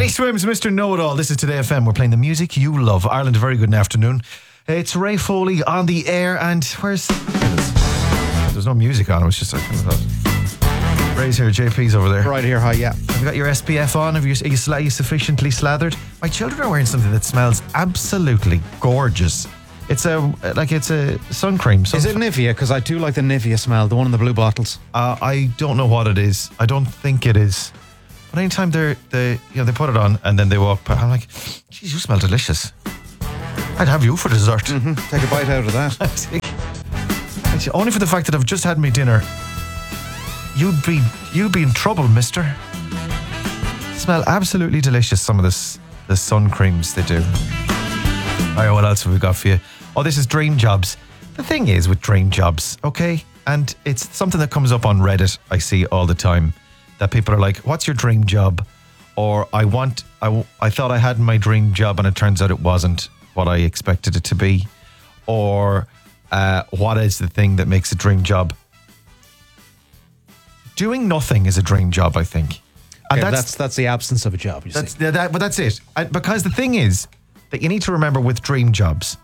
Kenny Swims, Mr. Know-It-All. This is Today FM. We're playing the music you love. Ireland, a very good afternoon. It's Ray Foley on the air, and where's... There's no music on. It was just like... Ray's here, JP's over there. Right here, hi, yeah. Have you got your SPF on? Are you sufficiently slathered? My children are wearing something that smells absolutely gorgeous. It's a sun cream. Is it Nivea? Because I do like the Nivea smell, the one in the blue bottles. I don't know what it is. I don't think it is. But anytime they put it on and then they walk past, I'm like, geez, you smell delicious. I'd have you for dessert. Mm-hmm. Take a bite out of that. Only for the fact that I've just had me dinner. You'd be in trouble, mister. Smell absolutely delicious, some of the sun creams they do. All right, what else have we got for you? Oh, this is Dream Jobs. The thing is with Dream Jobs, okay? And it's something that comes up on Reddit, I see all the time, that people are like, what's your dream job? Or I thought I had my dream job and it turns out it wasn't what I expected it to be. Or what is the thing that makes a dream job? Doing nothing is a dream job, I think. And that's the absence of a job, you see. But that's it. Because the thing is that you need to remember with dream jobs,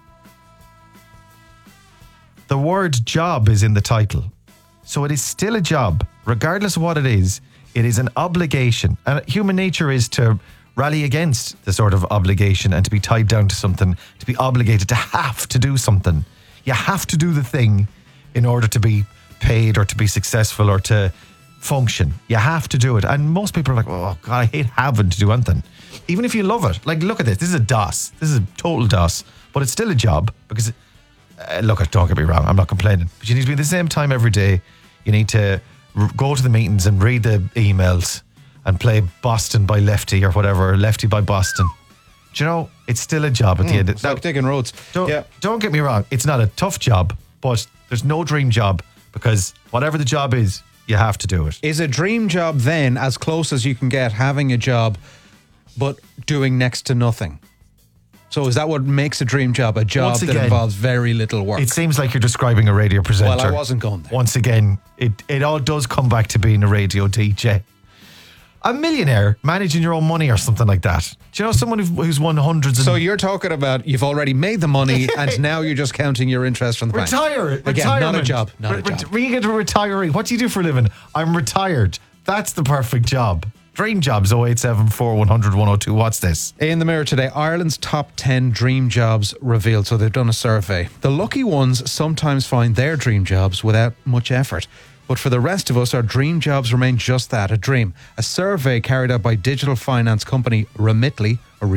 the word job is in the title. So it is still a job. Regardless of what it is an obligation. And human nature is to rally against the sort of obligation and to be tied down to something, to be obligated to have to do something. You have to do the thing in order to be paid or to be successful or to function. You have to do it. And most people are like, oh God, I hate having to do anything. Even if you love it. Like, look at this. This is a DOS. This is a total DOS. But it's still a job because, don't get me wrong, I'm not complaining. But you need to be at the same time every day. You need to go to the meetings and read the emails and play Boston by Lefty or whatever, Lefty by Boston. Do you know, it's still a job at the end. It's like digging roads. Don't get me wrong. It's not a tough job, but there's no dream job because whatever the job is, you have to do it. Is a dream job then as close as you can get having a job but doing next to nothing? So is that what makes a dream job? A job that involves very little work? It seems like you're describing a radio presenter. Well, I wasn't going there. Once again, it all does come back to being a radio DJ. A millionaire managing your own money or something like that. Do you know someone who's won hundreds? So you're talking about you've already made the money and now you're just counting your interest from the bank. Again, retirement. Not a job. We get a retiree. What do you do for a living? I'm retired. That's the perfect job. Dream jobs, 0874 100 102. What's this? In the Mirror today, Ireland's top 10 dream jobs revealed. So they've done a survey. The lucky ones sometimes find their dream jobs without much effort. But for the rest of us, our dream jobs remain just that, a dream. A survey carried out by digital finance company Remitly,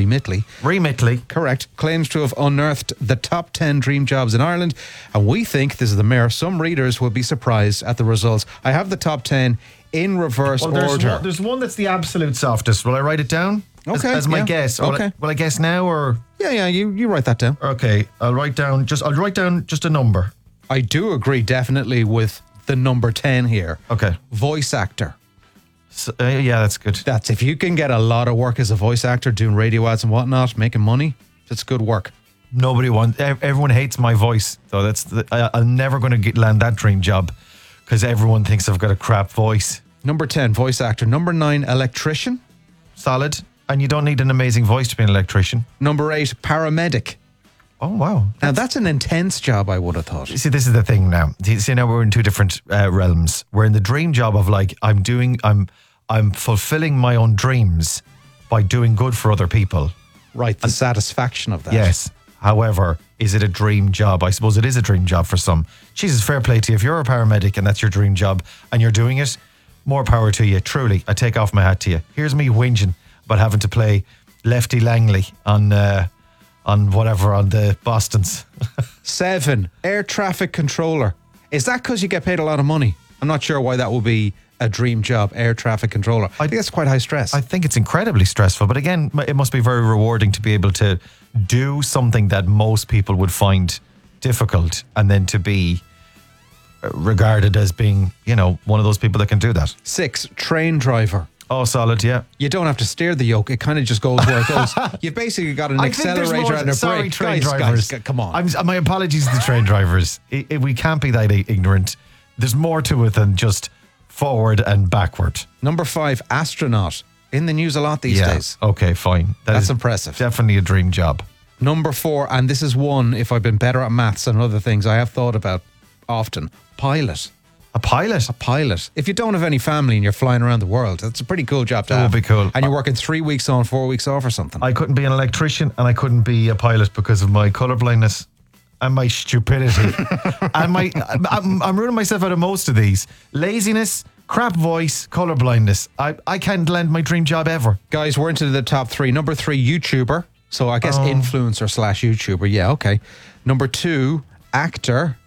correct, claims to have unearthed the top 10 dream jobs in Ireland. And we think, this is the Mirror, some readers will be surprised at the results. I have the top 10 in reverse order. There's one that's the absolute softest. Will I write it down? Okay. As my guess. Okay. Will I guess now or? Yeah, you write that down. Okay, I'll write down just a number. I do agree definitely with the number 10 here. Okay. Voice actor. So, yeah, that's good. That's if you can get a lot of work as a voice actor, doing radio ads and whatnot, making money, that's good work. Everyone hates my voice, though. I'm never going to land that dream job because everyone thinks I've got a crap voice. Number 10, voice actor. Number 9, electrician. Solid. And you don't need an amazing voice to be an electrician. Number 8, paramedic. Oh, wow. Now, that's an intense job, I would have thought. See, this is the thing now. See, now we're in two different realms. We're in the dream job of like, I'm fulfilling my own dreams by doing good for other people. Right, the satisfaction of that. Yes. However, is it a dream job? I suppose it is a dream job for some. Jesus, fair play to you. If you're a paramedic and that's your dream job and you're doing it, more power to you. Truly, I take off my hat to you. Here's me whinging about having to play Lefty Langley on the Bostons. 7, air traffic controller. Is that because you get paid a lot of money? I'm not sure why that would be a dream job, air traffic controller. I think that's quite high stress. I think it's incredibly stressful, but again, it must be very rewarding to be able to do something that most people would find difficult and then to be regarded as being, one of those people that can do that. 6, train driver. Oh, solid, yeah. You don't have to steer the yoke. It kind of just goes where it goes. You've basically got an accelerator and a brake. Train drivers. Guys, come on. My apologies to the train drivers. We can't be that ignorant. There's more to it than just forward and backward. Number 5, astronaut. in the news a lot these days. Okay, fine. That's is impressive. Definitely a dream job. Number 4, and this is one, if I've been better at maths and other things, I have thought about often. Pilot. A pilot? A pilot. If you don't have any family and you're flying around the world, that's a pretty cool job to That have. would be cool. And you're working 3 weeks on, 4 weeks off or something. I couldn't be an electrician and I couldn't be a pilot because of my colourblindness and my stupidity. And I'm ruining myself out of most of these. Laziness, crap voice, colourblindness. I can't land my dream job ever. Guys, we're into the top 3. Number 3, YouTuber. So I guess influencer / YouTuber. Yeah, okay. Number 2, actor.